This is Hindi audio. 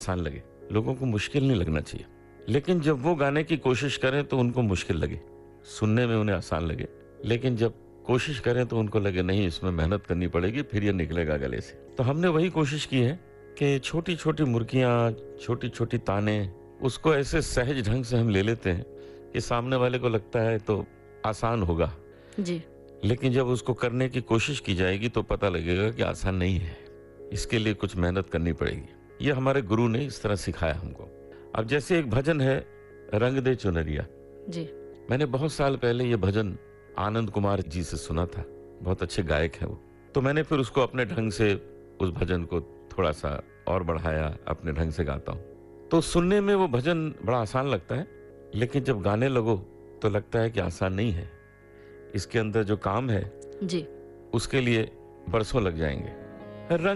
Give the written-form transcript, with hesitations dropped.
आसान लगे, लोगों को मुश्किल नहीं लगना चाहिए। लेकिन जब वो गाने की कोशिश करें तो उनको मुश्किल लगे, सुनने में उन्हें आसान लगे, लेकिन जब कोशिश करें तो उनको लगे नहीं इसमें मेहनत करनी पड़ेगी, फिर ये निकलेगा गले से। तो हमने वही कोशिश की है कि छोटी-छोटी मुर्गियाँ, छोटी-छोटी ताने, उसको ऐसे सहज ढंग से हम ले लेते हैं कि सामने वाले को लगता है तो आसान होगा। जी। लेकिन जब उसको करने की कोशिश की जाएगी तो पता लगेगा कि आसान नहीं है। इसके लिए कुछ मेहनत करनी पड़ेगी। ये हमारे गुरु ने इस तरह सिखाया हमको। अब जैसे एक भजन है, रंग दे चुनरिया। जी। मैंने बहुत साल पहले ये भजन आनंद कुमार जी से सुना था। बहुत अच्छे गायक हैं वो। तो मैंने फिर उसको अपने ढंग से उस भजन को थोड़ा-सा और बढ़ाया, अपने ढंग से गाता हूँ। तो सुनने में वो भजन बड़ा आसान लगता है, लेकिन जब गाने लगो तो लगता है कि आसान नहीं है। इसके अंदर जो काम है, जी। उसके लिए बरसों लग जाएँगे। रंग